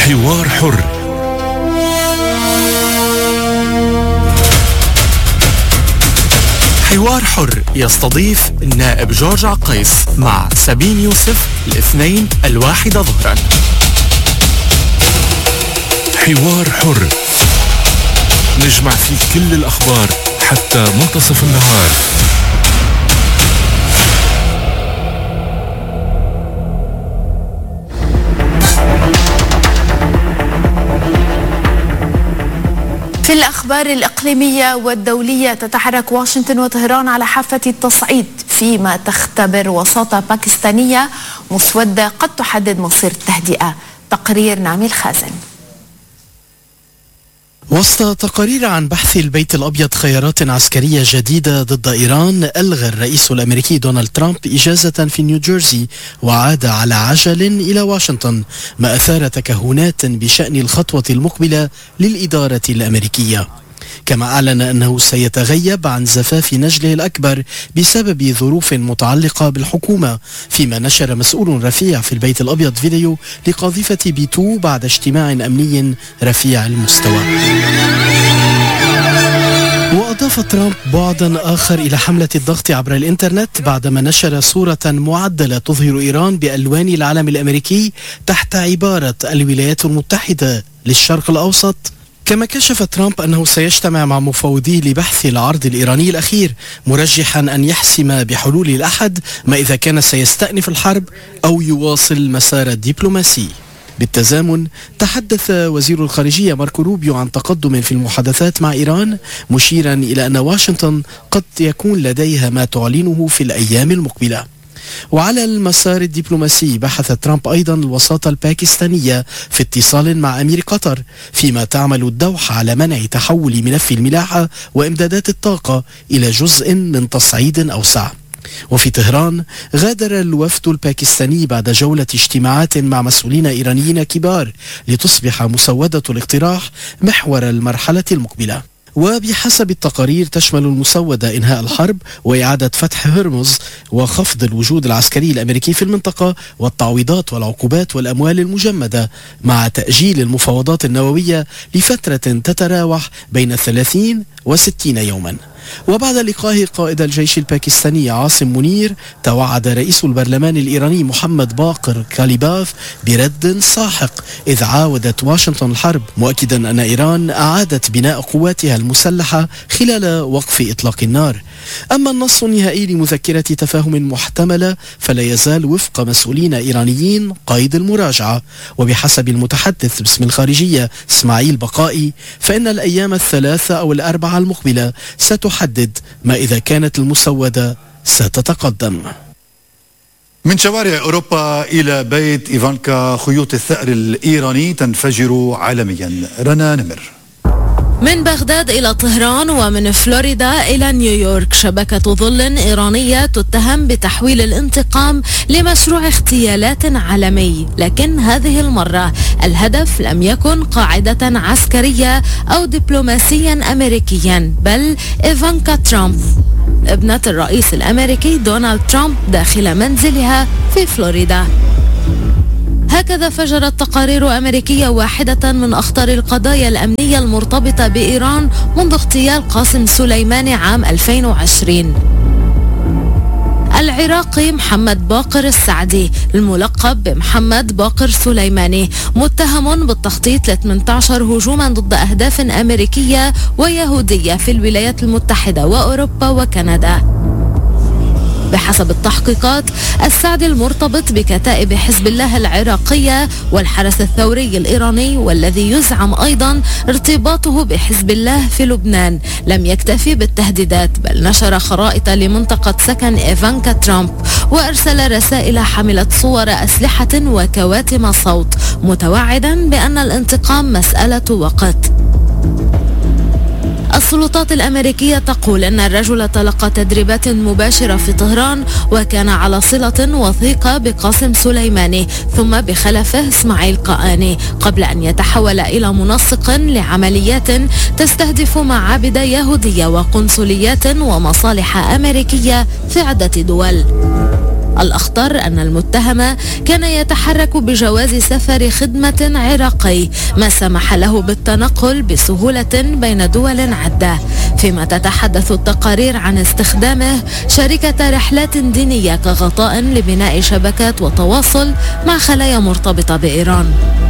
حوار حر. حوار حر يستضيف النائب جورج عقيس مع سابين يوسف الاثنين 1 ظهرا. حوار حر نجمع فيه كل الأخبار حتى منتصف النهار. في الأخبار الإقليمية والدولية، تتحرك واشنطن وطهران على حافة التصعيد فيما تختبر وساطة باكستانية مسودة قد تحدد مصير التهدئة. تقرير نعمي الخازن. وسط تقارير عن بحث البيت الأبيض خيارات عسكرية جديدة ضد إيران، ألغى الرئيس الأمريكي دونالد ترامب إجازة في نيوجيرسي وعاد على عجل إلى واشنطن، ما أثار تكهنات بشأن الخطوة المقبلة للإدارة الأمريكية. كما أعلن أنه سيتغيب عن زفاف نجله الأكبر بسبب ظروف متعلقة بالحكومة، فيما نشر مسؤول رفيع في البيت الأبيض فيديو لقاذفة B2 بعد اجتماع أمني رفيع المستوى. وأضاف ترامب بعدا آخر إلى حملة الضغط عبر الإنترنت بعدما نشر صورة معدلة تظهر إيران بألوان العلم الأمريكي تحت عبارة الولايات المتحدة للشرق الأوسط. كما كشف ترامب أنه سيجتمع مع مفوضيه لبحث العرض الإيراني الأخير، مرجحا أن يحسم بحلول الأحد ما إذا كان سيستأنف الحرب أو يواصل مسار الدبلوماسي. بالتزامن، تحدث وزير الخارجية ماركو روبيو عن تقدم في المحادثات مع إيران، مشيرا إلى أن واشنطن قد يكون لديها ما تعلنه في الأيام المقبلة. وعلى المسار الدبلوماسي، بحث ترامب أيضا الوساطة الباكستانية في اتصال مع أمير قطر، فيما تعمل الدوحة على منع تحول ملف الملاحة وإمدادات الطاقة إلى جزء من تصعيد أوسع. وفي طهران، غادر الوفد الباكستاني بعد جولة اجتماعات مع مسؤولين إيرانيين كبار لتصبح مسودة الاقتراح محور المرحلة المقبلة. وبحسب التقارير، تشمل المسودة إنهاء الحرب وإعادة فتح هرمز وخفض الوجود العسكري الأمريكي في المنطقة والتعويضات والعقوبات والأموال المجمدة، مع تأجيل المفاوضات النووية لفترة تتراوح بين 30 و60 يوما. وبعد لقاء قائد الجيش الباكستاني عاصم منير، توعد رئيس البرلمان الإيراني محمد باقر كاليباف برد ساحق إذ عاودت واشنطن الحرب، مؤكدا أن إيران أعادت بناء قواتها المسلحة خلال وقف إطلاق النار. أما النص النهائي لمذكرة تفاهم محتملة فلا يزال وفق مسؤولين إيرانيين قيد المراجعة. وبحسب المتحدث باسم الخارجية إسماعيل بقائي، فإن الأيام 3 أو 4 المقبلة ستحدد ما إذا كانت المسودة ستتقدم. من شوارع أوروبا إلى بيت إيفانكا، خيوط الثأر الإيراني تنفجر عالميا. رنا نمر. من بغداد إلى طهران ومن فلوريدا إلى نيويورك، شبكة ظل إيرانية تتهم بتحويل الانتقام لمشروع اغتيالات عالمي، لكن هذه المرة الهدف لم يكن قاعدة عسكرية أو دبلوماسيا أمريكيا، بل إيفانكا ترامب ابنة الرئيس الأمريكي دونالد ترامب داخل منزلها في فلوريدا. هكذا فجرت تقارير أمريكية واحدة من أخطر القضايا الأمنية المرتبطة بإيران منذ اغتيال قاسم سليماني عام 2020. العراقي محمد باقر السعدي الملقب بمحمد باقر سليماني متهم بالتخطيط ل 18 هجوما ضد أهداف أمريكية ويهودية في الولايات المتحدة وأوروبا وكندا. بحسب التحقيقات، السعدي المرتبط بكتائب حزب الله العراقية والحرس الثوري الإيراني، والذي يزعم أيضا ارتباطه بحزب الله في لبنان، لم يكتفي بالتهديدات، بل نشر خرائط لمنطقة سكن إيفانكا ترامب وأرسل رسائل حملت صور أسلحة وكواتم صوت، متوعدا بأن الانتقام مسألة وقت. السلطات الأمريكية تقول أن الرجل تلقى تدريبات مباشرة في طهران وكان على صلة وثيقة بقاسم سليماني ثم بخلفه إسماعيل قآني، قبل أن يتحول إلى منسق لعمليات تستهدف معابد يهودية وقنصليات ومصالح أمريكية في عدة دول. الأخطر أن المتهم كان يتحرك بجواز سفر خدمة عراقي، ما سمح له بالتنقل بسهولة بين دول عدة، فيما تتحدث التقارير عن استخدامه شركة رحلات دينية كغطاء لبناء شبكات وتواصل مع خلايا مرتبطة بإيران.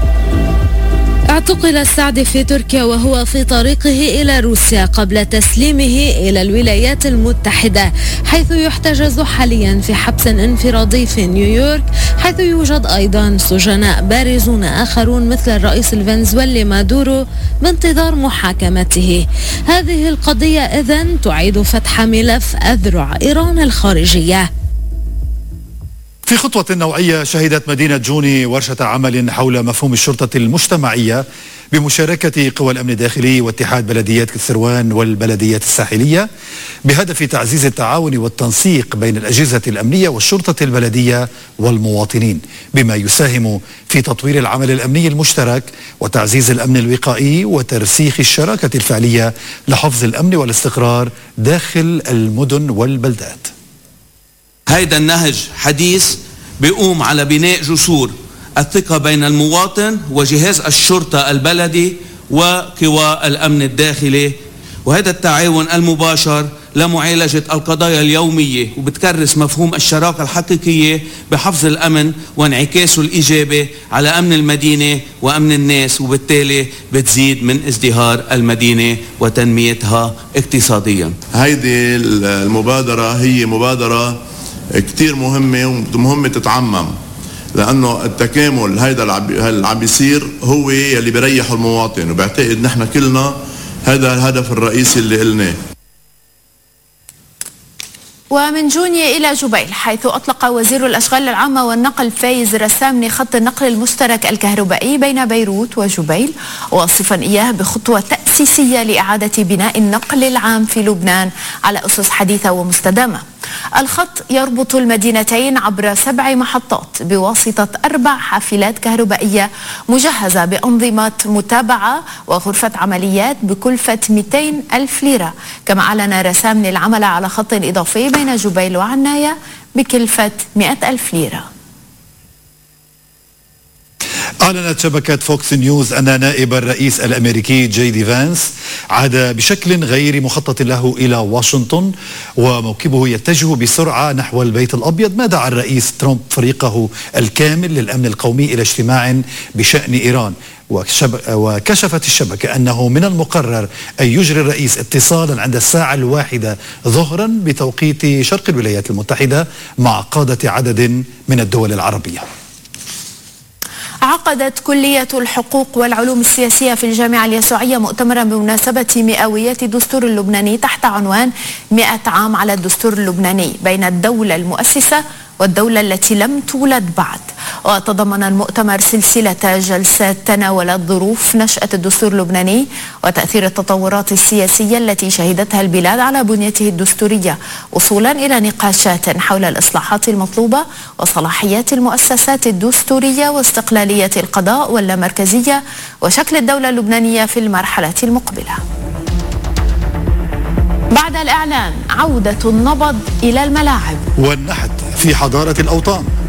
اعتقل السعدي في تركيا وهو في طريقه إلى روسيا قبل تسليمه إلى الولايات المتحدة، حيث يحتجز حاليا في حبس انفرادي في نيويورك، حيث يوجد أيضا سجناء بارزون آخرون مثل الرئيس الفنزويلي مادورو بانتظار محاكمته. هذه القضية إذن تعيد فتح ملف أذرع إيران الخارجية. في خطوة نوعية شهدت مدينة جوني ورشة عمل حول مفهوم الشرطة المجتمعية بمشاركة قوى الأمن الداخلي واتحاد بلديات كسروان والبلديات الساحلية بهدف تعزيز التعاون والتنسيق بين الأجهزة الأمنية والشرطة البلدية والمواطنين، بما يساهم في تطوير العمل الأمني المشترك وتعزيز الأمن الوقائي وترسيخ الشراكة الفعلية لحفظ الأمن والاستقرار داخل المدن والبلدات. هيدا النهج حديث بيقوم على بناء جسور الثقة بين المواطن وجهاز الشرطة البلدي وقوى الأمن الداخلي، وهذا التعاون المباشر لمعالجة القضايا اليومية، وبتكرس مفهوم الشراكة الحقيقية بحفظ الأمن وانعكاسه الإيجابي على أمن المدينة وأمن الناس، وبالتالي بتزيد من ازدهار المدينة وتنميتها اقتصاديا. هيدي المبادرة هي مبادرة كتير مهمة ومهمة تتعمم، لأنه التكامل هيدا اللي عم بيصير هو يلي بيريح المواطن، وبعتقد نحن كلنا هذا الهدف الرئيسي اللي قلناه. ومن جوني إلى جبيل، حيث أطلق وزير الأشغال العامة والنقل فايز رسامني خط النقل المشترك الكهربائي بين بيروت وجبيل، واصفا إياه بخطوة تأسيسية لإعادة بناء النقل العام في لبنان على أسس حديثة ومستدامة. الخط يربط المدينتين عبر 7 محطات بواسطة 4 حافلات كهربائية مجهزة بأنظمة متابعة وغرفة عمليات بكلفة 200 ألف ليرة. كما أعلن رسامني العمل على خط إضافي بين جبيل وعناية بكلفة 100 ألف ليرة. أعلنت شبكة فوكس نيوز أن نائب الرئيس الأمريكي جي دي فانس عاد بشكل غير مخطط له إلى واشنطن، وموكبه يتجه بسرعة نحو البيت الأبيض، ما دعا الرئيس ترامب فريقه الكامل للأمن القومي إلى اجتماع بشأن إيران. وكشفت الشبكة أنه من المقرر أن يجري الرئيس اتصالا عند 1:00 ظهرا بتوقيت شرق الولايات المتحدة مع قادة عدد من الدول العربية. عقدت كلية الحقوق والعلوم السياسية في الجامعة اليسوعية مؤتمرا بمناسبة مئويات الدستور اللبناني تحت عنوان 100 عام على الدستور اللبناني بين الدولة المؤسسة والدولة التي لم تولد بعد. وتضمن المؤتمر سلسلة جلسات تناولت ظروف نشأة الدستور اللبناني وتأثير التطورات السياسية التي شهدتها البلاد على بنيته الدستورية، وصولا إلى نقاشات حول الإصلاحات المطلوبة وصلاحيات المؤسسات الدستورية واستقلالية القضاء واللامركزية وشكل الدولة اللبنانية في المرحلة المقبلة. بعد الإعلان عودة النبض إلى الملاعب والنحت في حضارة الأوطان.